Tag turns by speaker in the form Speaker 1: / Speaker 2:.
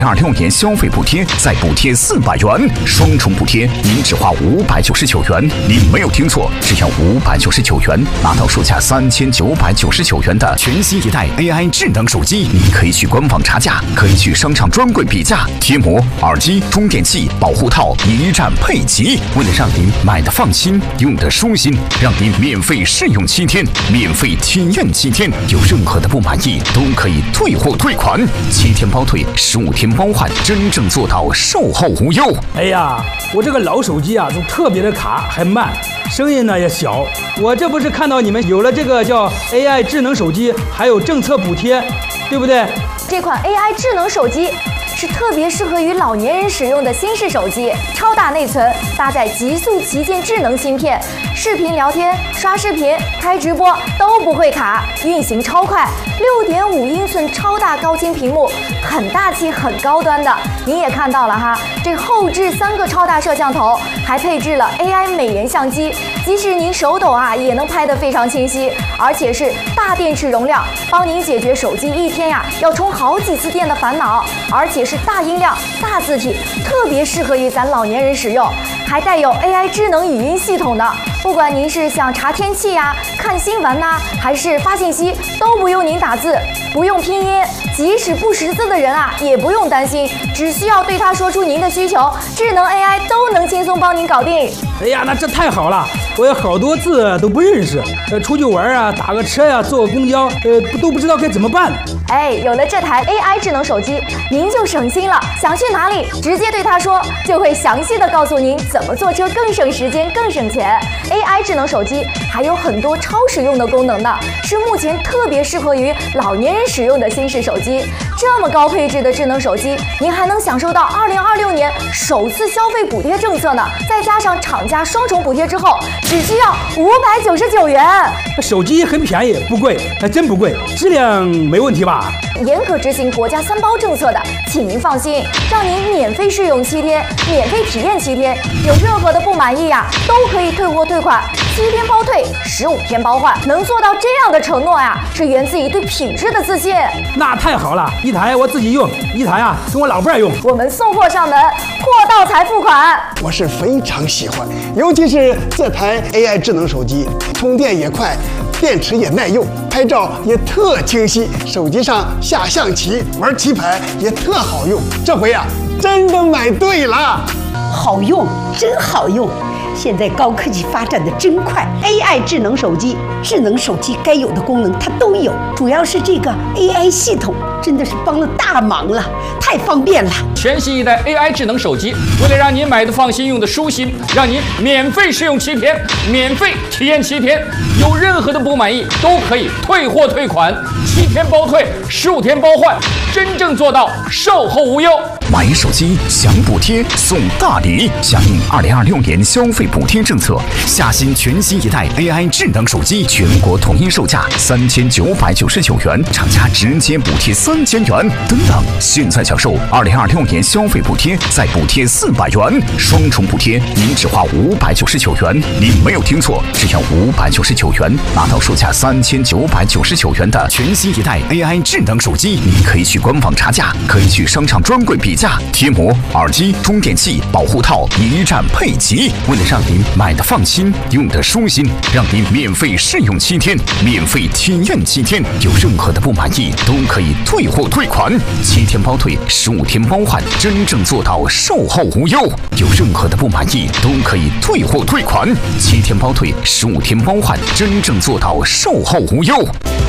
Speaker 1: 26年消费补贴再补贴400元，双重补贴，您只花599元。您没有听错，只要599元，拿到售价3999元的全新一代 AI 智能手机。你可以去官网查价，可以去商场专柜比价，贴膜、耳机、充电器、保护套一站配齐。为了让您买的放心，用的舒心，让您免费试用7天，免费体验7天，有任何的不满意都可以退货退款，7天包退，15天包换，真正做到售后无忧。
Speaker 2: 哎呀，我这个老手机啊，都特别的卡，还慢，声音呢也小。我这不是看到你们有了这个叫 AI 智能手机，还有政策补贴，对不对？
Speaker 3: 这款 AI 智能手机是特别适合于老年人使用的新式手机，超大内存，搭载极速旗舰智能芯片，视频聊天、刷视频、开直播都不会卡，运行超快，6.5英寸超大高清屏幕，很大气、很高端的。您也看到了哈，这后置3个超大摄像头，还配置了 AI 美颜相机，即使您手抖啊，也能拍得非常清晰，而且是大电池容量，帮您解决手机一天呀要充好几次电的烦恼，而且是大音量、大字体，特别适合于咱老年人使用，还带有 AI 智能语音系统的。不管您是想查天气呀、看新闻呐，还是发信息，都不用您打字，不用拼音，即使不识字的人啊，也不用担心，只需要对它说出您的需求，智能 AI 都能轻松帮您搞定。
Speaker 2: 哎呀，那这太好了！我有好多字都不认识，出去玩啊，打个车呀、坐个公交，都不知道该怎么办。
Speaker 3: 哎，有了这台 AI 智能手机，您就省心了。想去哪里，直接对它说，就会详细的告诉您怎么坐车更省时间、更省钱。AI 智能手机还有很多超实用的功能呢，是目前特别适合于老年人使用的新式手机。这么高配置的智能手机，您还能享受到2026年首次消费补贴政策呢，再加上厂家双重补贴之后，只需要599元。
Speaker 2: 手机很便宜，不贵，还真不贵，质量没问题吧？
Speaker 3: 严格执行国家3包政策的，请您放心，让您免费试用7天，免费体验7天，有任何的不满意呀，都可以退货退款，7天包退，15天包换。能做到这样的承诺呀，是源自于对品质的自信。
Speaker 2: 那太好了，一台我自己用，一台啊跟我老伴用。
Speaker 3: 我们送货上门，货到才付款。
Speaker 4: 我是非常喜欢，尤其是这台 AI 智能手机，充电也快，电池也耐用，拍照也特清晰，手机上下象棋、玩棋牌也特好用。这回啊，真的买对了，
Speaker 5: 好用，真好用。现在高科技发展的真快 ，AI 智能手机该有的功能它都有，主要是这个 AI 系统真的是帮了大忙了，太方便了。
Speaker 6: 全新一代 AI 智能手机，为了让您买的放心、用的舒心，让您免费试用7天，免费体验7天，有任何的不满意都可以退货退款，7天包退，15天包换，真正做到售后无忧。
Speaker 1: 买手机享补贴送大礼，响应2026年消费补贴政策，下新全新一代 AI 智能手机，全国统一售价3999元，厂家直接补贴3000元。等等，现在享受2026年消费补贴再补贴400元，双重补贴，您只花599元。您没有听错，只要599元，拿到售价3999元的全新一代 AI 智能手机。您可以去官网查价，可以去商场专柜比价，贴膜、耳机、充电器、保护套一站配齐。为了让您买的放心，用的舒心，让您免费试用7天，免费体验7天，有任何的不满意都可以退货退款，7天包退，15天包换，真正做到售后无忧。有任何的不满意都可以退货退款，7天包退，15天包换，真正做到售后无忧。